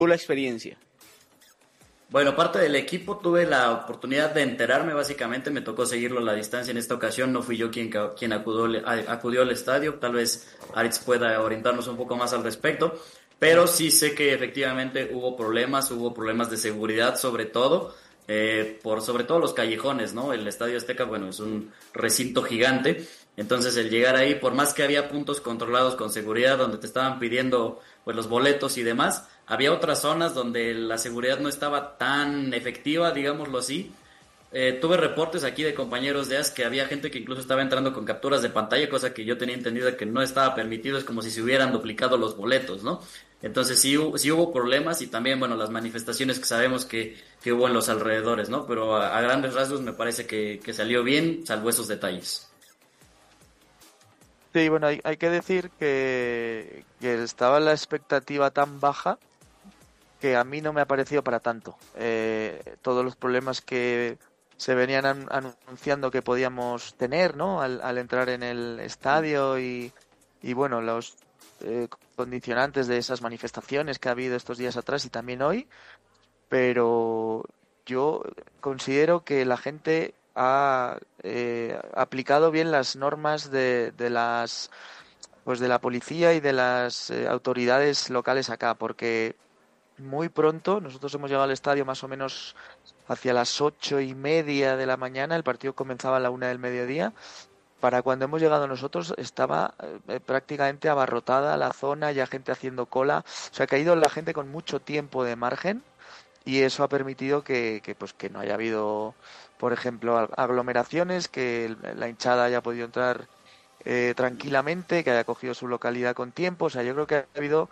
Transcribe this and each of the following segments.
la experiencia? Bueno, parte del equipo tuve la oportunidad de enterarme, básicamente me tocó seguirlo a la distancia en esta ocasión, no fui yo quien acudió al estadio, tal vez Aritz pueda orientarnos un poco más al respecto, pero sí sé que efectivamente hubo problemas de seguridad sobre todo los callejones, ¿no? El Estadio Azteca, bueno, es un recinto gigante, entonces el llegar ahí, por más que había puntos controlados con seguridad donde te estaban pidiendo pues los boletos y demás, había otras zonas donde la seguridad no estaba tan efectiva, digámoslo así. Tuve reportes aquí de compañeros de AS que había gente que incluso estaba entrando con capturas de pantalla, cosa que yo tenía entendido que no estaba permitido, es como si se hubieran duplicado los boletos, ¿no? Entonces sí hubo problemas y también, bueno, las manifestaciones que sabemos que hubo en los alrededores, ¿no? Pero a grandes rasgos me parece que salió bien, salvo esos detalles. Sí, bueno, hay que decir que estaba la expectativa tan baja que a mí no me ha parecido para tanto. Todos los problemas que se venían anunciando que podíamos tener, ¿no? Al entrar en el estadio y bueno, los condicionantes de esas manifestaciones que ha habido estos días atrás y también hoy, pero yo considero que la gente ha aplicado bien las normas de las pues de la policía y de las autoridades locales acá, porque muy pronto, nosotros hemos llegado al estadio más o menos hacia las 8:30 de la mañana, el partido comenzaba a la 1 del mediodía. Para cuando hemos llegado nosotros estaba prácticamente abarrotada la zona, ya gente haciendo cola, o sea que ha ido la gente con mucho tiempo de margen y eso ha permitido pues que no haya habido, por ejemplo, aglomeraciones, que la hinchada haya podido entrar tranquilamente, que haya cogido su localidad con tiempo, o sea, yo creo que ha habido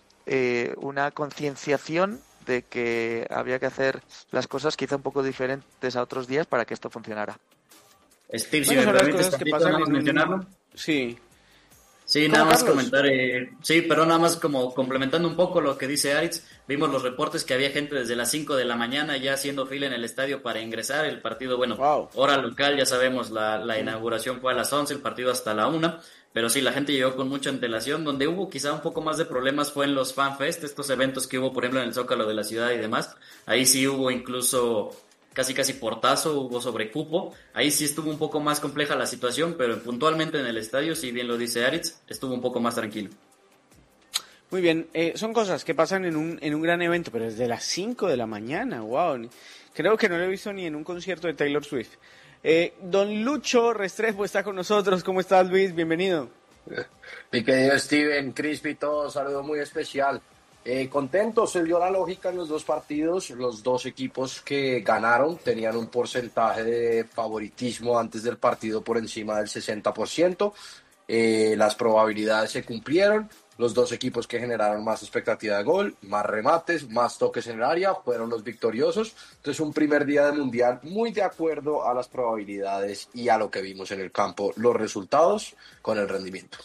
una concienciación de que había que hacer las cosas quizá un poco diferentes a otros días para que esto funcionara. Steve, si Bueno, me son las permites cosas que tantito nada pasan más en un... mencionarlo. Sí. Sí, nada ¿Cómo, más Carlos? comentar, sí, pero nada más como complementando un poco lo que dice Aritz, vimos los reportes que había gente desde las 5 de la mañana ya haciendo fila en el estadio para ingresar, el partido, bueno, Wow. hora local, ya sabemos, la inauguración fue a las 11, el partido hasta la 1, pero sí, la gente llegó con mucha antelación, donde hubo quizá un poco más de problemas fue en los FanFest, estos eventos que hubo, por ejemplo, en el Zócalo de la ciudad y demás, ahí sí hubo incluso casi portazo, hubo sobrecupo. Ahí sí estuvo un poco más compleja la situación, pero puntualmente en el estadio, si bien lo dice Aritz, estuvo un poco más tranquilo. Muy bien, son cosas que pasan en un gran evento, pero desde las 5 de la mañana, wow. Creo que no lo he visto ni en un concierto de Taylor Swift. Don Lucho Restrepo está con nosotros. ¿Cómo estás, Luis? Bienvenido. Mi querido Steven, Crispy, todo, saludo muy especial. Contento, se dio la lógica en los dos partidos. Los dos equipos que ganaron tenían un porcentaje de favoritismo antes del partido por encima del 60%. Las probabilidades se cumplieron. Los dos equipos que generaron más expectativa de gol, más remates, más toques en el área, fueron los victoriosos. Entonces, un primer día de mundial muy de acuerdo a las probabilidades y a lo que vimos en el campo, los resultados con el rendimiento.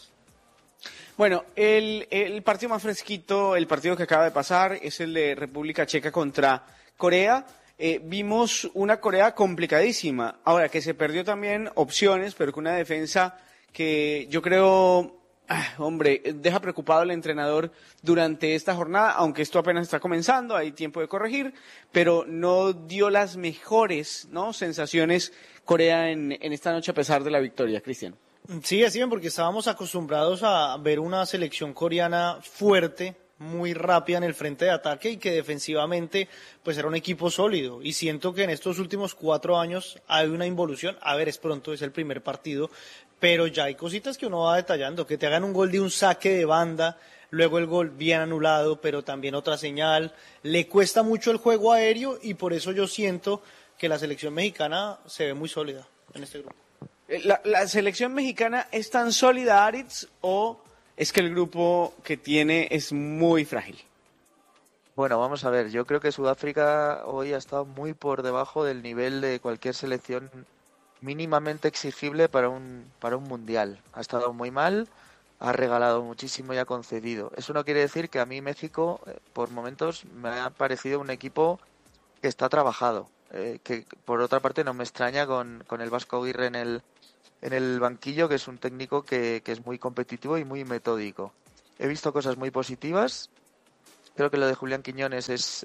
Bueno, el partido más fresquito, el partido que acaba de pasar, es el de República Checa contra Corea. Vimos una Corea complicadísima. Ahora, que se perdió también opciones, pero con una defensa que yo creo, hombre, deja preocupado al entrenador durante esta jornada, aunque esto apenas está comenzando, hay tiempo de corregir, pero no dio las mejores, ¿no?, sensaciones Corea en esta noche a pesar de la victoria, Cristian. Sí, así bien, porque estábamos acostumbrados a ver una selección coreana fuerte, muy rápida en el frente de ataque y que defensivamente pues era un equipo sólido. Y siento que en estos últimos 4 años hay una involución. A ver, es pronto, es el primer partido, pero ya hay cositas que uno va detallando, que te hagan un gol de un saque de banda, luego el gol bien anulado, pero también otra señal. Le cuesta mucho el juego aéreo y por eso yo siento que la selección mexicana se ve muy sólida en este grupo. ¿La selección mexicana es tan sólida, Aritz, o es que el grupo que tiene es muy frágil? Bueno, vamos a ver, yo creo que Sudáfrica hoy ha estado muy por debajo del nivel de cualquier selección mínimamente exigible para un mundial. Ha estado muy mal, ha regalado muchísimo y ha concedido. Eso no quiere decir que a mí México, por momentos, me ha parecido un equipo que está trabajado. Que por otra parte no me extraña con el Vasco Aguirre en el banquillo, que es un técnico que es muy competitivo y muy metódico. He visto cosas muy positivas. Creo que lo de Julián Quiñones es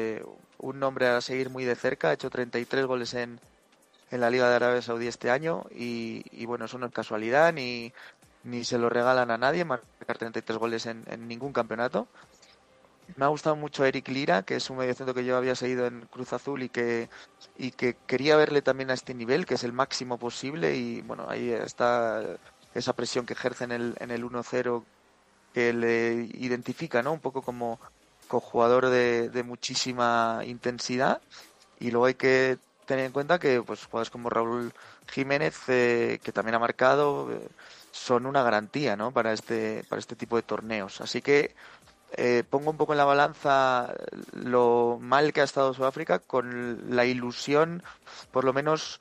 un nombre a seguir muy de cerca. Ha hecho 33 goles en la Liga de Arabia Saudí este año y bueno, eso no es casualidad ni se lo regalan a nadie, marcar 33 goles en ningún campeonato. Me ha gustado mucho Eric Lira, que es un mediocentro que yo había seguido en Cruz Azul y que quería verle también a este nivel, que es el máximo posible, y bueno, ahí está esa presión que ejerce en el 1-0 que le identifica, ¿no? Un poco como jugador de muchísima intensidad. Y luego hay que tener en cuenta que pues jugadores como Raúl Jiménez, que también ha marcado, son una garantía, ¿no? para este tipo de torneos. Así que pongo un poco en la balanza lo mal que ha estado Sudáfrica con la ilusión, por lo menos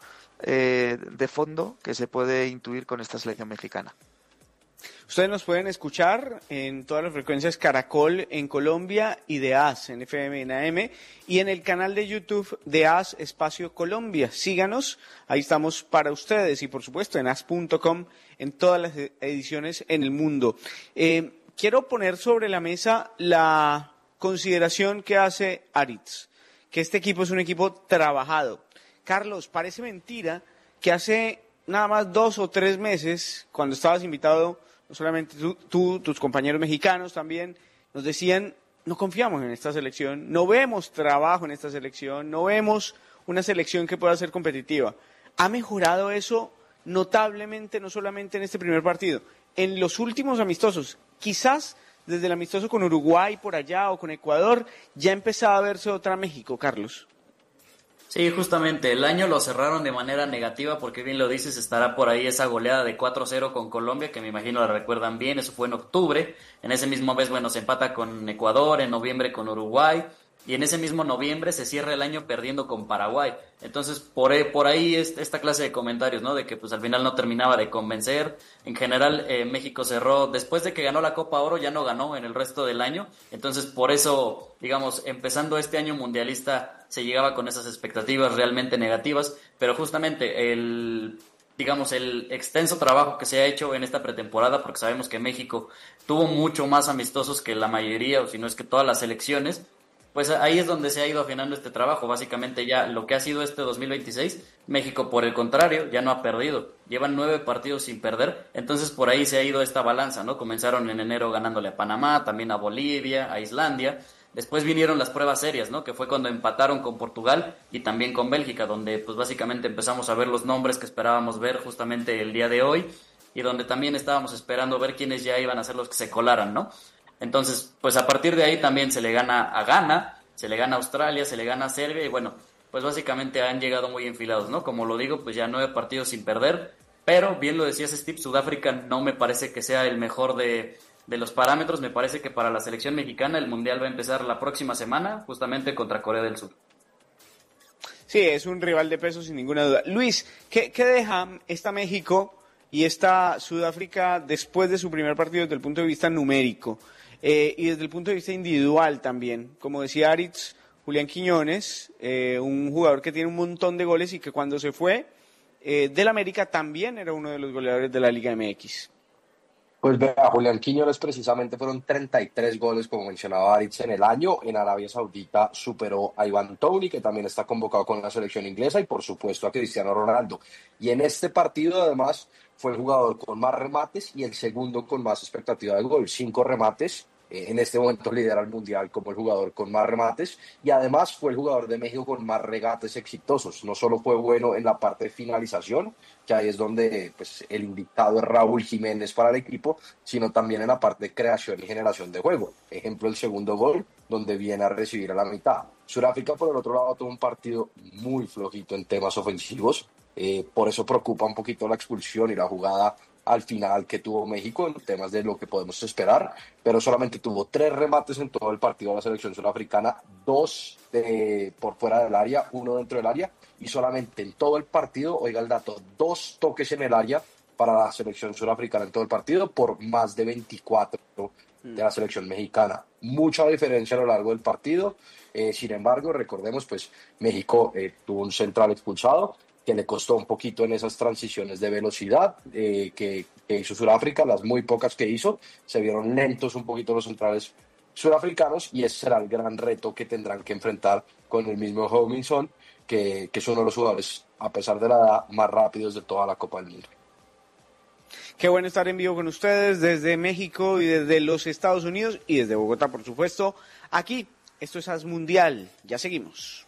de fondo, que se puede intuir con esta selección mexicana. Ustedes nos pueden escuchar en todas las frecuencias Caracol en Colombia y de AS en FM en AM y en el canal de YouTube de AS Espacio Colombia. Síganos, ahí estamos para ustedes y por supuesto en as.com en todas las ediciones en el mundo. Quiero poner sobre la mesa la consideración que hace Aritz, que este equipo es un equipo trabajado. Carlos, parece mentira que hace nada más 2 o 3 meses, cuando estabas invitado, no solamente tú, tus compañeros mexicanos también, nos decían, no confiamos en esta selección, no vemos trabajo en esta selección, no vemos una selección que pueda ser competitiva. ¿Ha mejorado eso notablemente, no solamente en este primer partido, en los últimos amistosos? Quizás desde el amistoso con Uruguay por allá o con Ecuador, ya empezaba a verse otra México, Carlos. Sí, justamente, el año lo cerraron de manera negativa porque bien lo dices, estará por ahí esa goleada de 4-0 con Colombia, que me imagino la recuerdan bien, eso fue en octubre, en ese mismo mes, bueno, se empata con Ecuador, en noviembre con Uruguay, y en ese mismo noviembre se cierra el año perdiendo con Paraguay. Entonces, por ahí es esta clase de comentarios, ¿no? De que pues al final no terminaba de convencer. En general, México cerró, después de que ganó la Copa Oro, ya no ganó en el resto del año. Entonces, por eso, digamos, empezando este año mundialista, se llegaba con esas expectativas realmente negativas. Pero justamente el extenso trabajo que se ha hecho en esta pretemporada, porque sabemos que México tuvo mucho más amistosos que la mayoría, o si no es que todas las selecciones, pues ahí es donde se ha ido afinando este trabajo. Básicamente ya lo que ha sido este 2026, México por el contrario ya no ha perdido, llevan 9 partidos sin perder, entonces por ahí se ha ido esta balanza, ¿no? Comenzaron en enero ganándole a Panamá, también a Bolivia, a Islandia, después vinieron las pruebas serias, ¿no? Que fue cuando empataron con Portugal y también con Bélgica, donde pues básicamente empezamos a ver los nombres que esperábamos ver justamente el día de hoy y donde también estábamos esperando ver quiénes ya iban a ser los que se colaran, ¿no? Entonces, pues a partir de ahí también se le gana a Ghana, se le gana a Australia, se le gana a Serbia y bueno, pues básicamente han llegado muy enfilados, ¿no? Como lo digo, pues ya 9 partidos sin perder, pero bien lo decías, Steve, Sudáfrica no me parece que sea el mejor de los parámetros. Me parece que para la selección mexicana el Mundial va a empezar la próxima semana, justamente contra Corea del Sur. Sí, es un rival de peso sin ninguna duda. Luis, ¿qué deja esta México y esta Sudáfrica después de su primer partido desde el punto de vista numérico? Y desde el punto de vista individual también. Como decía Aritz, Julián Quiñones, un jugador que tiene un montón de goles y que cuando se fue del América también era uno de los goleadores de la Liga MX. Pues vea, Julián Quiñones precisamente fueron 33 goles, como mencionaba Aritz, en el año. En Arabia Saudita superó a Ivan Toney, que también está convocado con la selección inglesa, y por supuesto a Cristiano Ronaldo. Y en este partido, además, fue el jugador con más remates y el segundo con más expectativa de gol, 5 remates. En este momento lidera el Mundial como el jugador con más remates y además fue el jugador de México con más regates exitosos. No solo fue bueno en la parte de finalización, que ahí es donde pues, el indicado es Raúl Jiménez para el equipo, sino también en la parte de creación y generación de juego. Ejemplo, el segundo gol, donde viene a recibir a la mitad. Sudáfrica, por el otro lado, tuvo un partido muy flojito en temas ofensivos. Por eso preocupa un poquito la expulsión y la jugada al final que tuvo México en temas de lo que podemos esperar, pero solamente tuvo 3 remates en todo el partido de la selección surafricana, 2 por fuera del área, 1 dentro del área, y solamente en todo el partido, oiga el dato, 2 toques en el área para la selección surafricana en todo el partido por más de 24 de la selección mexicana. Mucha diferencia a lo largo del partido. Sin embargo, recordemos, pues México tuvo un central expulsado que le costó un poquito en esas transiciones de velocidad que hizo Sudáfrica, las muy pocas que hizo, se vieron lentos un poquito los centrales surafricanos, y ese será el gran reto que tendrán que enfrentar con el mismo Heung-min Son, que es uno de los jugadores, a pesar de la edad, más rápidos de toda la Copa del Mundo. Qué bueno estar en vivo con ustedes desde México y desde los Estados Unidos y desde Bogotá, por supuesto. Aquí, esto es AS Mundial. Ya seguimos.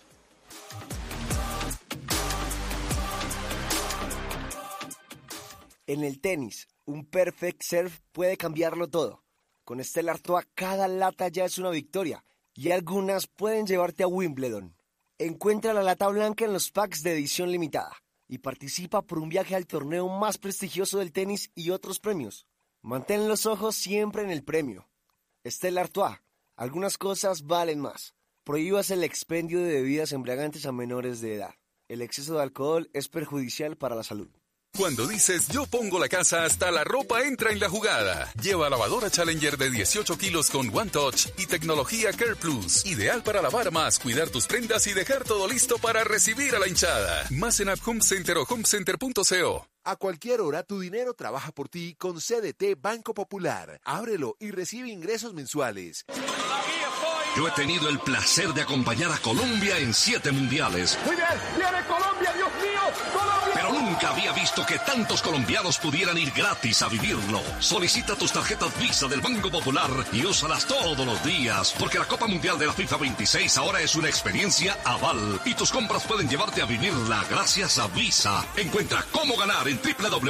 En el tenis, un perfect serve puede cambiarlo todo. Con Stella Artois, cada lata ya es una victoria y algunas pueden llevarte a Wimbledon. Encuentra la lata blanca en los packs de edición limitada y participa por un viaje al torneo más prestigioso del tenis y otros premios. Mantén los ojos siempre en el premio. Stella Artois, algunas cosas valen más. Prohíbas el expendio de bebidas embriagantes a menores de edad. El exceso de alcohol es perjudicial para la salud. Cuando dices yo pongo la casa, hasta la ropa entra en la jugada. Lleva lavadora Challenger de 18 kilos con One Touch y tecnología Care Plus. Ideal para lavar más, cuidar tus prendas y dejar todo listo para recibir a la hinchada. Más en App Home Center o homecenter.co. A cualquier hora tu dinero trabaja por ti con CDT Banco Popular. Ábrelo y recibe ingresos mensuales. Yo he tenido el placer de acompañar a Colombia en 7 mundiales. Muy bien, viene Colombia, Dios mío, Colombia. Pero nunca había visto que tantos colombianos pudieran ir gratis a vivirlo. Solicita tus tarjetas Visa del Banco Popular y úsalas todos los días, porque la Copa Mundial de la FIFA 26 ahora es una experiencia aval y tus compras pueden llevarte a vivirla gracias a Visa. Encuentra cómo ganar en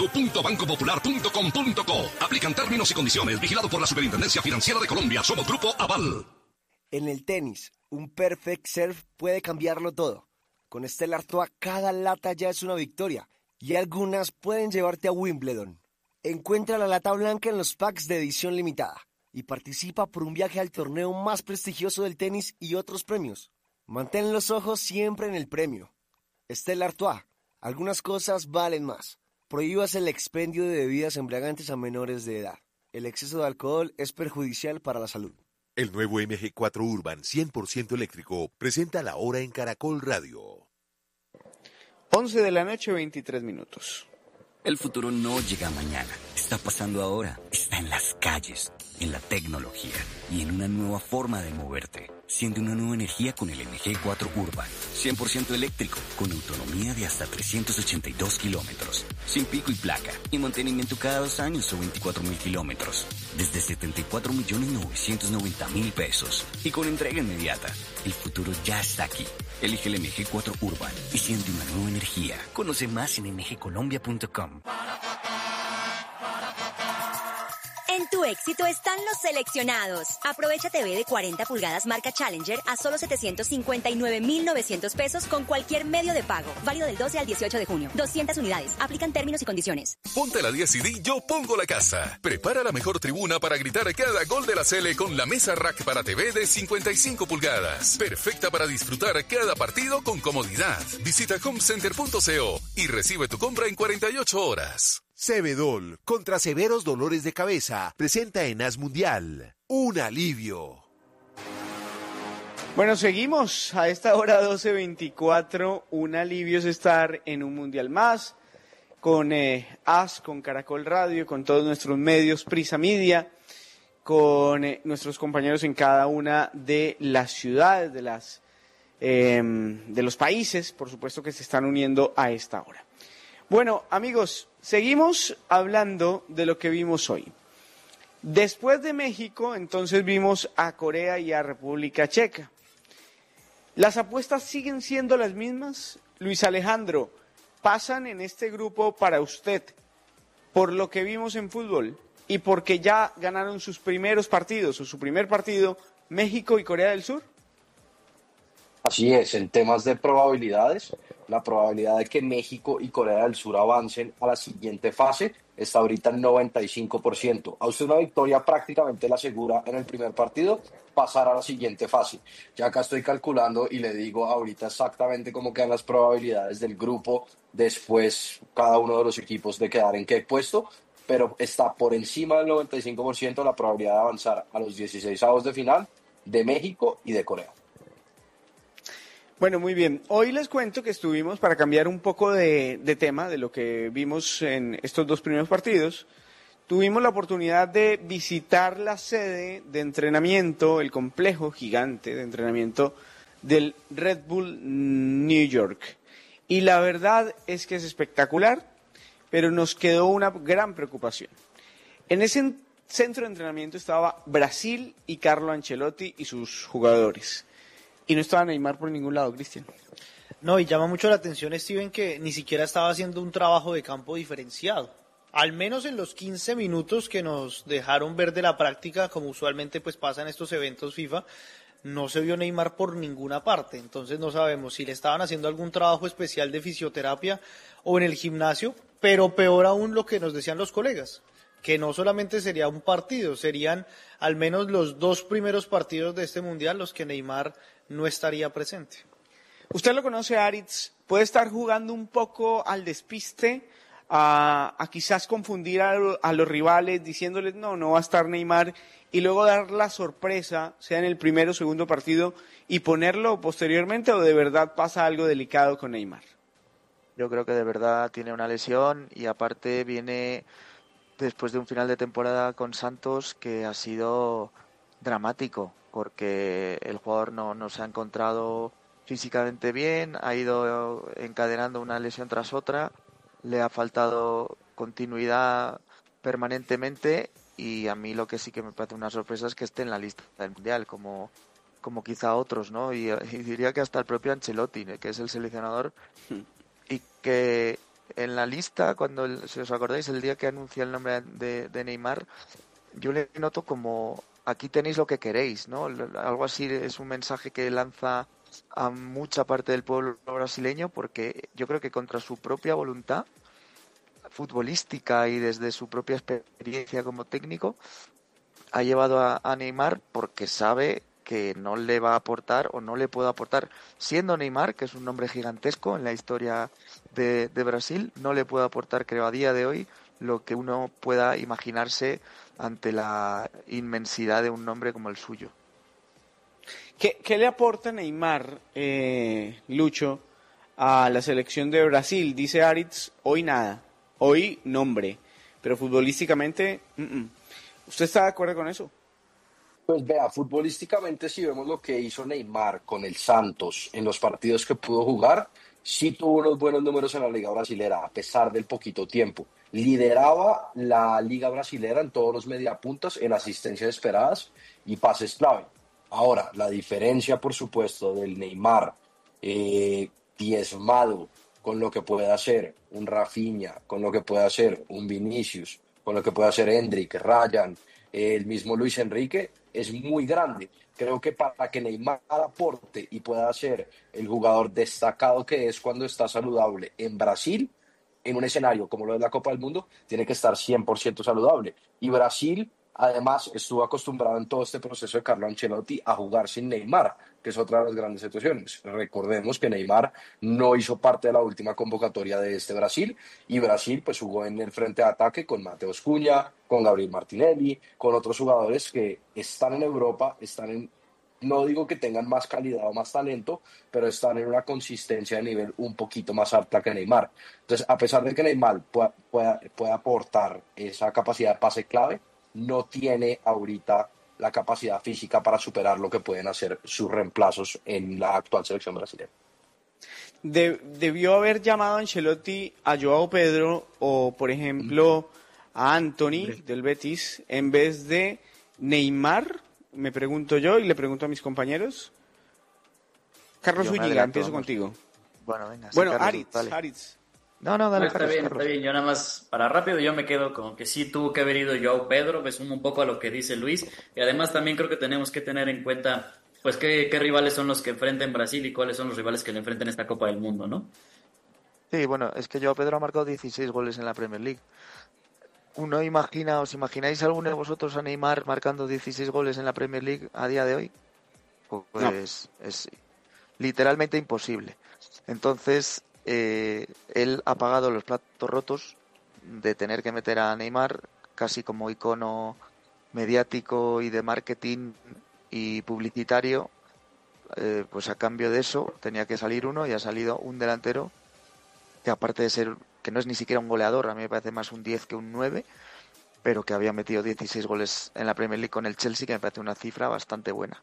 www.bancopopular.com.co. Aplican términos y condiciones. Vigilado por la Superintendencia Financiera de Colombia. Somos Grupo Aval. En el tenis, un perfect serve puede cambiarlo todo. Con Stella Artois, cada lata ya es una victoria y algunas pueden llevarte a Wimbledon. Encuentra la lata blanca en los packs de edición limitada y participa por un viaje al torneo más prestigioso del tenis y otros premios. Mantén los ojos siempre en el premio. Stella Artois, algunas cosas valen más. Prohíbas el expendio de bebidas embriagantes a menores de edad. El exceso de alcohol es perjudicial para la salud. El nuevo MG4 Urban 100% eléctrico presenta la hora en Caracol Radio. 11 de la noche, 23 minutos. El futuro no llega mañana, está pasando ahora, está en las calles, en la tecnología y en una nueva forma de moverte. Siente una nueva energía con el MG4 Urban, 100% eléctrico, con autonomía de hasta 382 kilómetros, sin pico y placa, y mantenimiento cada 2 años o 24.000 kilómetros, desde 74.990.000 pesos, y con entrega inmediata. El futuro ya está aquí. Elige el MG4 Urban y siente una nueva energía. Conoce más en mgcolombia.com. En tu éxito están los seleccionados. Aprovecha TV de 40 pulgadas marca Challenger a solo 759.900 pesos con cualquier medio de pago. Válido del 12 al 18 de junio. 200 unidades. Aplican términos y condiciones. Ponte la 10 y di yo pongo la casa. Prepara la mejor tribuna para gritar cada gol de la Sele con la mesa rack para TV de 55 pulgadas. Perfecta para disfrutar cada partido con comodidad. Visita homecenter.co y recibe tu compra en 48 horas. Cebedol, contra severos dolores de cabeza, presenta en AS Mundial un alivio. Bueno, seguimos a esta hora 12:24. Un alivio es estar en un mundial más con AS, con Caracol Radio, con todos nuestros medios, Prisa Media, con nuestros compañeros en cada una de las ciudades, de los países, por supuesto, que se están uniendo a esta hora. Bueno, amigos, seguimos hablando de lo que vimos hoy. Después de México, entonces vimos a Corea y a República Checa. ¿Las apuestas siguen siendo las mismas? Luis Alejandro, ¿pasan en este grupo para usted por lo que vimos en fútbol y porque ya ganaron sus primeros partidos o su primer partido México y Corea del Sur? Así es, en temas de probabilidades, la probabilidad de que México y Corea del Sur avancen a la siguiente fase está ahorita en 95%. A usted una victoria prácticamente la asegura en el primer partido, pasar a la siguiente fase. Ya acá estoy calculando y le digo ahorita exactamente cómo quedan las probabilidades del grupo, después cada uno de los equipos de quedar en qué puesto, pero está por encima del 95% la probabilidad de avanzar a los 16avos de final de México y de Corea. Bueno, muy bien. Hoy les cuento que estuvimos, para cambiar un poco de tema de lo que vimos en estos dos primeros partidos, tuvimos la oportunidad de visitar la sede de entrenamiento, el complejo gigante de entrenamiento del Red Bull New York. Y la verdad es que es espectacular, pero nos quedó una gran preocupación. En ese centro de entrenamiento estaba Brasil y Carlo Ancelotti y sus jugadores. Y no estaba Neymar por ningún lado, Cristian. No, y llama mucho la atención, Steven, que ni siquiera estaba haciendo un trabajo de campo diferenciado. Al menos en los 15 minutos que nos dejaron ver de la práctica, como usualmente pues pasa en estos eventos FIFA, no se vio Neymar por ninguna parte. Entonces no sabemos si le estaban haciendo algún trabajo especial de fisioterapia o en el gimnasio, pero peor aún lo que nos decían los colegas, que no solamente sería un partido, serían al menos los 2 primeros partidos de este Mundial los que Neymar no estaría presente. Usted lo conoce, Aritz, puede estar jugando un poco al despiste, a quizás confundir a los rivales, diciéndoles no va a estar Neymar, y luego dar la sorpresa, sea en el primero o segundo partido, y ponerlo posteriormente, o de verdad pasa algo delicado con Neymar. Yo creo que de verdad tiene una lesión y aparte viene después de un final de temporada con Santos que ha sido dramático, porque el jugador no se ha encontrado físicamente bien, ha ido encadenando una lesión tras otra, le ha faltado continuidad permanentemente y a mí lo que sí que me parece una sorpresa es que esté en la lista del Mundial, como quizá otros, ¿no? Y diría que hasta el propio Ancelotti, que es el seleccionador, y que en la lista, si os acordáis, el día que anuncia el nombre de Neymar, yo le noto como aquí tenéis lo que queréis, ¿no? Algo así es un mensaje que lanza a mucha parte del pueblo brasileño, porque yo creo que contra su propia voluntad futbolística y desde su propia experiencia como técnico ha llevado a Neymar porque sabe que no le va a aportar o no le puede aportar, siendo Neymar, que es un nombre gigantesco en la historia de Brasil, no le puede aportar, creo, a día de hoy lo que uno pueda imaginarse ante la inmensidad de un nombre como el suyo. ¿Qué le aporta Neymar, Lucho, a la selección de Brasil? Dice Aritz, hoy nada, hoy nombre, pero futbolísticamente, ¿usted está de acuerdo con eso? Pues vea, futbolísticamente si vemos lo que hizo Neymar con el Santos en los partidos que pudo jugar, sí tuvo unos buenos números en la Liga Brasilera, a pesar del poquito tiempo. Lideraba la Liga Brasilera en todos los mediapuntas, en asistencias esperadas y pases clave. Ahora, la diferencia, por supuesto, del Neymar diezmado con lo que puede hacer un Rafinha, con lo que puede hacer un Vinicius, con lo que puede hacer Endrick, Ryan, el mismo Luis Enrique, es muy grande. Creo que para que Neymar aporte y pueda ser el jugador destacado que es cuando está saludable en Brasil, en un escenario como lo es la Copa del Mundo, tiene que estar 100% saludable. Y Brasil, además, estuvo acostumbrado en todo este proceso de Carlo Ancelotti a jugar sin Neymar, que es otra de las grandes situaciones. Recordemos que Neymar no hizo parte de la última convocatoria de este Brasil, y Brasil pues jugó en el frente de ataque con Matheus Cunha, con Gabriel Martinelli, con otros jugadores que están en Europa, no digo que tengan más calidad o más talento, pero están en una consistencia de nivel un poquito más alta que Neymar. Entonces, a pesar de que Neymar pueda aportar esa capacidad de pase clave, no tiene ahorita la capacidad física para superar lo que pueden hacer sus reemplazos en la actual selección brasileña. Debió haber llamado a Ancelotti a Joao Pedro o, por ejemplo, a Anthony del Betis en vez de Neymar, me pregunto yo y le pregunto a mis compañeros. Carlos Zúñiga, empiezo contigo. Bueno, venga. Bueno, Carlos, Aritz. No, dale, está Carlos, bien, Carlos. está bien. Yo nada más, para rápido, yo me quedo con que sí tuvo que haber ido Joao Pedro, me sumo un poco a lo que dice Luis, y además también creo que tenemos que tener en cuenta pues qué rivales son los que enfrentan Brasil y cuáles son los rivales que le enfrentan esta Copa del Mundo, ¿no? Sí, bueno, es que Joao Pedro ha marcado 16 goles en la Premier League. ¿Os imagináis alguno de vosotros a Neymar marcando 16 goles en la Premier League a día de hoy? Pues no. Es literalmente imposible. Entonces, él ha pagado los platos rotos de tener que meter a Neymar casi como icono mediático y de marketing y publicitario, pues a cambio de eso tenía que salir uno y ha salido un delantero que aparte de ser, que no es ni siquiera un goleador, a mí me parece más un 10 que un 9, pero que había metido 16 goles en la Premier League con el Chelsea, que me parece una cifra bastante buena.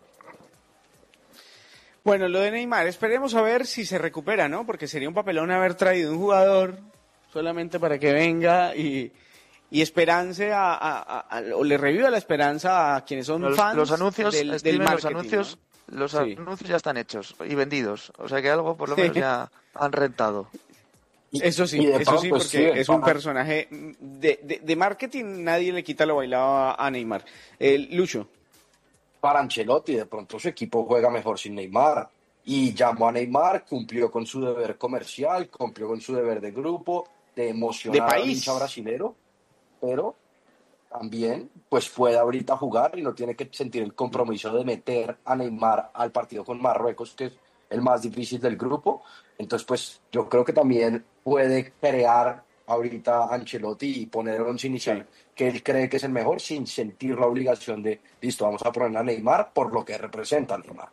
Bueno, lo de Neymar, esperemos a ver si se recupera, ¿no? Porque sería un papelón haber traído un jugador solamente para que venga y esperance o le reviva la esperanza a quienes son fans los anuncios, del Steven, marketing, los anuncios ya están hechos y vendidos, o sea que algo por lo menos ya han rentado. Eso sí, porque es un personaje de marketing, nadie le quita lo bailado a Neymar. Lucho. Para Ancelotti, de pronto su equipo juega mejor sin Neymar. Y llamó a Neymar, cumplió con su deber comercial, cumplió con su deber de grupo, de emocionar al hincha brasilero, pero también pues puede ahorita jugar y no tiene que sentir el compromiso de meter a Neymar al partido con Marruecos, que es el más difícil del grupo. Entonces pues yo creo que también puede crear ahorita Ancelotti y poner el once inicial que él cree que es el mejor sin sentir la obligación de, listo, vamos a poner a Neymar por lo que representa Neymar.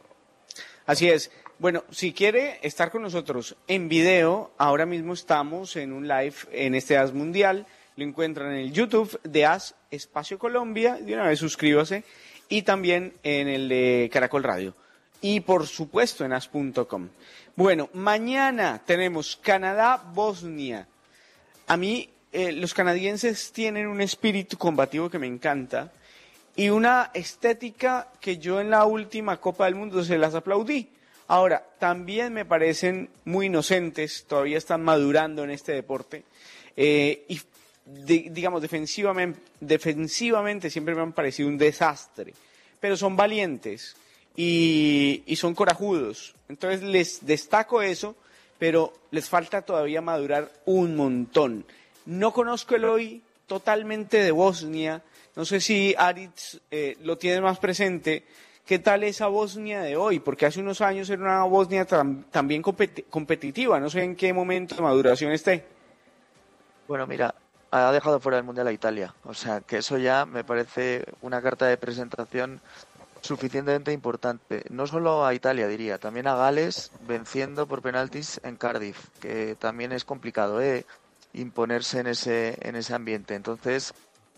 Así es. Bueno, si quiere estar con nosotros en video, ahora mismo estamos en un live en este AS Mundial. Lo encuentran en el YouTube de AS Espacio Colombia. De una vez suscríbase. Y también en el de Caracol Radio. Y por supuesto en as.com. Bueno, mañana tenemos Canadá-Bosnia. A mí los canadienses tienen un espíritu combativo que me encanta. Y una estética que yo en la última Copa del Mundo se las aplaudí. Ahora, también me parecen muy inocentes, todavía están madurando en este deporte. Y digamos, defensivamente siempre me han parecido un desastre. Pero son valientes y son corajudos. Entonces les destaco eso, pero les falta todavía madurar un montón. No conozco el hoy totalmente de Bosnia. No sé si Aritz lo tiene más presente. ¿Qué tal esa Bosnia de hoy? Porque hace unos años era una Bosnia también competitiva. No sé en qué momento de maduración esté. Bueno, mira, ha dejado fuera del Mundial a Italia. O sea, que eso ya me parece una carta de presentación suficientemente importante. No solo a Italia, diría, también a Gales, venciendo por penaltis en Cardiff, que también es complicado imponerse en ese ambiente. Entonces,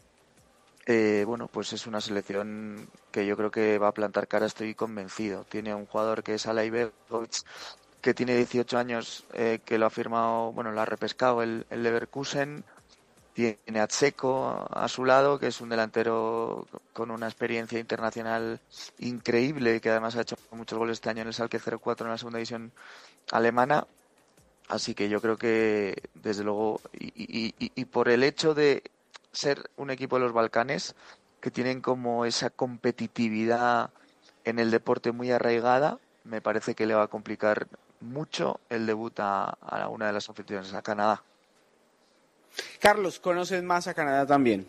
bueno, pues es una selección que yo creo que va a plantar cara, estoy convencido. Tiene un jugador que es Alay Begovic, que tiene 18 años, que lo ha firmado, bueno, lo ha repescado el Leverkusen. Tiene a Dzeko a su lado, que es un delantero con una experiencia internacional increíble, que además ha hecho muchos goles este año en el Schalke 04 en la segunda división alemana. Así que yo creo que, desde luego, y por el hecho de ser un equipo de los Balcanes, que tienen como esa competitividad en el deporte muy arraigada, me parece que le va a complicar mucho el debut a una de las anfitriones, a Canadá. Carlos, ¿conoces más a Canadá también?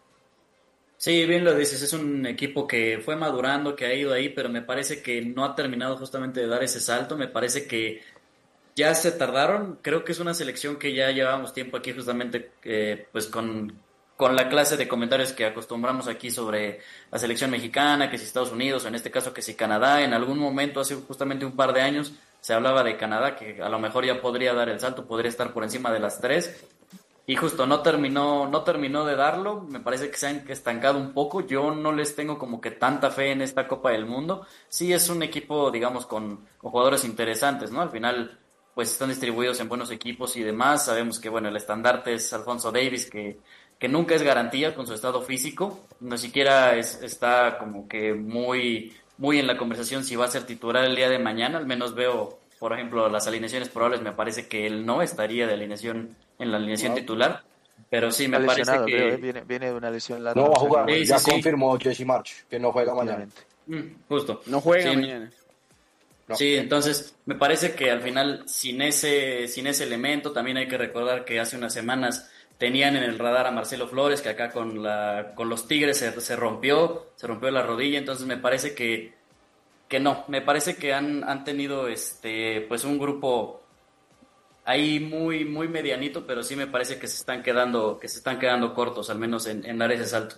Sí, bien lo dices, es un equipo que fue madurando, que ha ido ahí, pero me parece que no ha terminado justamente de dar ese salto. Me parece que ya se tardaron. Creo que es una selección que ya llevábamos tiempo aquí justamente pues con la clase de comentarios que acostumbramos aquí sobre la selección mexicana, que si Estados Unidos, o en este caso que si Canadá. En algún momento, hace justamente un par de años, se hablaba de Canadá, que a lo mejor ya podría dar el salto, podría estar por encima de las tres. Y justo no terminó de darlo. Me parece que se han estancado un poco. Yo no les tengo como que tanta fe en esta Copa del Mundo. Sí es un equipo, digamos, con jugadores interesantes, ¿no? Al final, pues están distribuidos en buenos equipos y demás. Sabemos que, bueno, el estandarte es Alphonso Davies, que nunca es garantía con su estado físico. No siquiera está como que muy en la conversación si va a ser titular el día de mañana. Al menos veo, por ejemplo, las alineaciones probables. Me parece que él no estaría en la alineación titular, pero sí me parece que viene de una lesión larga. No va a jugar, sí, ya confirmó Jesse March que no juega mañana. Justo. No juega mañana. No. Sí, entonces me parece que al final sin ese elemento, también hay que recordar que hace unas semanas tenían en el radar a Marcelo Flores, que acá con los Tigres se rompió la rodilla. Entonces me parece que no, me parece que han tenido pues un grupo ahí muy muy medianito, pero sí me parece que se están quedando cortos, al menos en dar ese salto.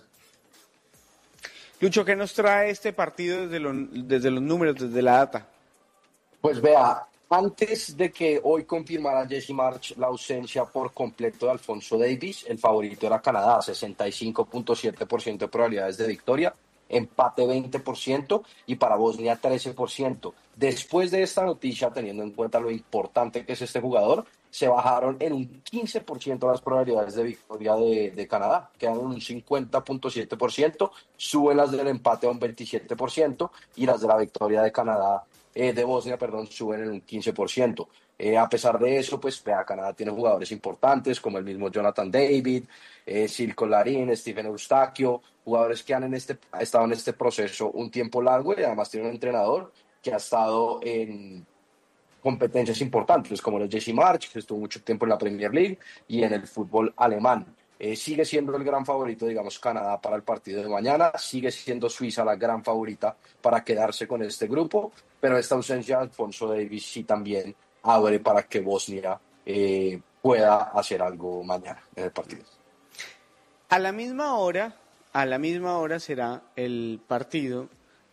Lucho, ¿qué nos trae este partido desde los números, desde la data? Pues vea, Antes de que hoy confirmara Jesse Marsch la ausencia por completo de Alphonso Davies, el favorito era Canadá, 65.7% de probabilidades de victoria, empate 20% y para Bosnia 13%. Después de esta noticia, teniendo en cuenta lo importante que es este jugador, se bajaron en un 15% las probabilidades de victoria de Canadá, quedan en un 50.7%, suben las del empate a un 27% y las de la victoria de Canadá, de Bosnia, perdón, suben en un 15%. A pesar de eso, pues Canadá tiene jugadores importantes como el mismo Jonathan David, Silko Larin, Stephen Eustaquio, jugadores que han estado en este proceso un tiempo largo y además tiene un entrenador que ha estado en competencias importantes como los Jesse Marsch, que estuvo mucho tiempo en la Premier League y en el fútbol alemán. Sigue siendo el gran favorito, digamos, Canadá para el partido de mañana, sigue siendo Suiza la gran favorita para quedarse con este grupo, pero esta ausencia de Alphonso Davies sí también abre para que Bosnia pueda hacer algo mañana en el partido. A la misma hora será el partido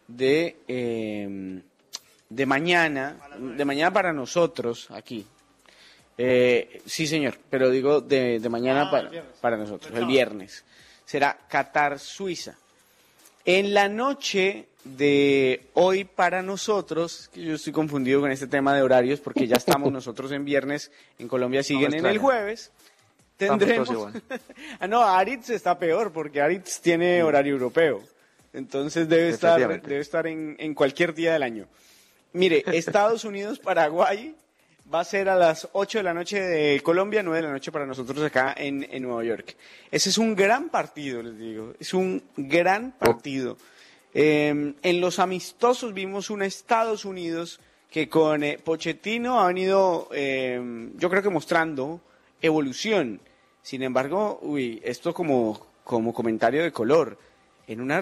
de mañana para nosotros aquí. Sí, señor, pero digo de mañana para nosotros, el viernes. Será Qatar-Suiza. En la noche de hoy para nosotros, que yo estoy confundido con este tema de horarios porque ya estamos nosotros en viernes, en Colombia siguen en el jueves, tendremos... Aritz está peor porque Aritz tiene horario europeo, entonces debe estar en cualquier día del año. Mire, Estados Unidos-Paraguay va a ser a las 8 de la noche de Colombia, 9 de la noche para nosotros acá en Nueva York. Ese es un gran partido, les digo, es un gran partido. En los amistosos vimos un Estados Unidos que con Pochettino ha venido, yo creo que mostrando evolución. Sin embargo, esto como comentario de color, en una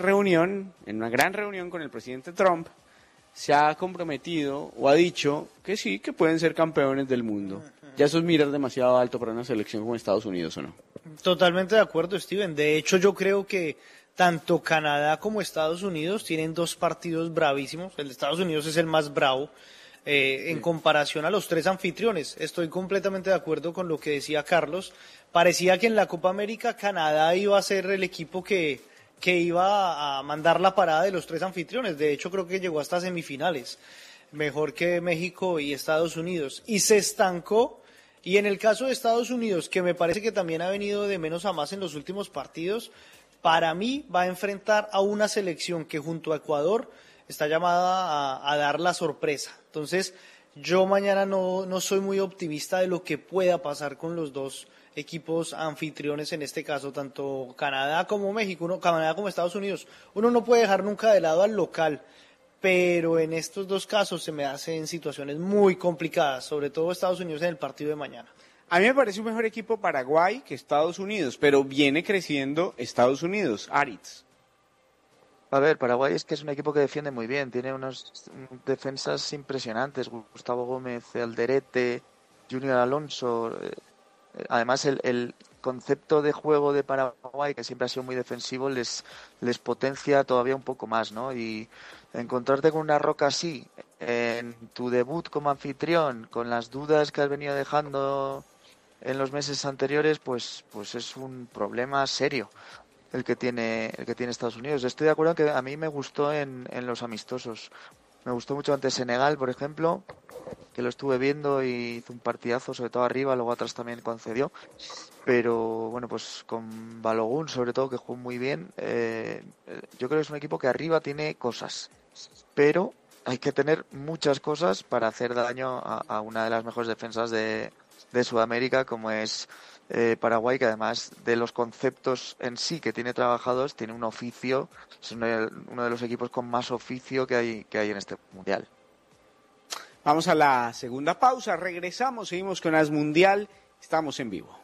gran reunión con el presidente Trump, se ha comprometido o ha dicho que sí, que pueden ser campeones del mundo. ¿Ya eso es mirar demasiado alto para una selección como Estados Unidos o no? Totalmente de acuerdo, Steven. De hecho, yo creo que tanto Canadá como Estados Unidos tienen dos partidos bravísimos. El de Estados Unidos es el más bravo en comparación a los tres anfitriones. Estoy completamente de acuerdo con lo que decía Carlos. Parecía que en la Copa América Canadá iba a ser el equipo que iba a mandar la parada de los tres anfitriones. De hecho, creo que llegó hasta semifinales, mejor que México y Estados Unidos. Y se estancó. Y en el caso de Estados Unidos, que me parece que también ha venido de menos a más en los últimos partidos, para mí va a enfrentar a una selección que junto a Ecuador está llamada a dar la sorpresa. Entonces, yo mañana no soy muy optimista de lo que pueda pasar con los dos equipos anfitriones, en este caso, tanto Canadá como México, Canadá como Estados Unidos. Uno no puede dejar nunca de lado al local, pero en estos dos casos se me hacen situaciones muy complicadas, sobre todo Estados Unidos en el partido de mañana. A mí me parece un mejor equipo Paraguay que Estados Unidos, pero viene creciendo Estados Unidos. Aritz. A ver, Paraguay es que es un equipo que defiende muy bien, tiene unas defensas impresionantes, Gustavo Gómez, Alderete, Junior Alonso. Además, el concepto de juego de Paraguay, que siempre ha sido muy defensivo, les potencia todavía un poco más, ¿no? Y encontrarte con una roca así, en tu debut como anfitrión, con las dudas que has venido dejando en los meses anteriores, pues es un problema serio el que tiene Estados Unidos. Estoy de acuerdo en que a mí me gustó en los amistosos. Me gustó mucho ante Senegal, por ejemplo, que lo estuve viendo y hizo un partidazo, sobre todo arriba, luego atrás también concedió. Pero bueno, pues con Balogun, sobre todo, que jugó muy bien, yo creo que es un equipo que arriba tiene cosas, pero hay que tener muchas cosas para hacer daño a una de las mejores defensas de Sudamérica, como es Paraguay, que además de los conceptos en sí que tiene trabajados, tiene un oficio, es uno de los equipos con más oficio que hay en este mundial. Vamos a la segunda pausa, regresamos, seguimos con As Mundial, estamos en vivo.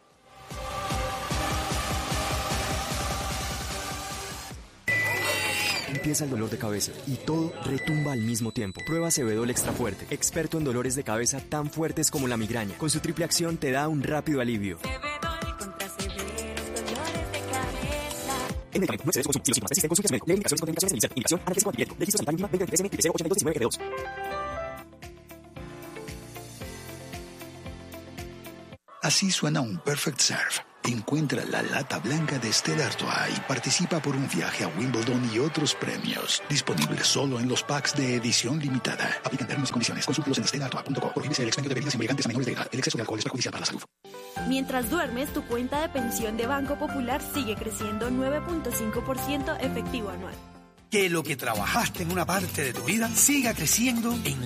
Empieza el dolor de cabeza y todo retumba al mismo tiempo. Prueba Cebedol Extra Fuerte, experto en dolores de cabeza tan fuertes como la migraña. Con su triple acción te da un rápido alivio. Cebedol contra severos dolores de cabeza. En medicamento, no excedes con consumos existen consultas médicos. Lee indicaciones y contraindicaciones en indicación, análisis con antibiótico, registro sanitario mínima 2023 MX 08219 2. Así suena un Perfect Serve. Encuentra la lata blanca de Stella Artois y participa por un viaje a Wimbledon y otros premios. Disponible solo en los packs de edición limitada. Aplican términos y condiciones. Consúltalos en stellaartois.com. Prohíbese el expendio de bebidas embriagantes a menores de edad. El exceso de alcohol es perjudicial para la salud. Mientras duermes, tu cuenta de pensión de Banco Popular sigue creciendo 9.5% efectivo anual. Que lo que trabajaste en una parte de tu vida siga creciendo en